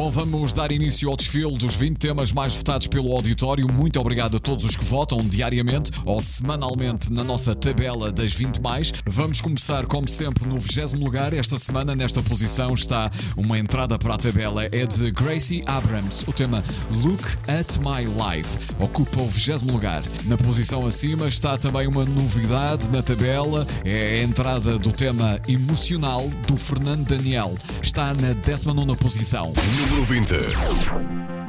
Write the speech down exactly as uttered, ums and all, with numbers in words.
Bom, vamos dar início ao desfile dos vinte temas mais votados pelo auditório. Muito obrigado a todos os que votam diariamente ou semanalmente na nossa tabela das vinte mais. Vamos começar, como sempre, no vigésimo lugar. Esta semana, nesta posição, está uma entrada para a tabela. É de Gracie Abrams. O tema Look at My Life ocupa o vigésimo lugar. Na posição acima está também uma novidade na tabela. É a entrada do tema Emocional do Fernando Daniel. Está na décima nona posição. Número vinte.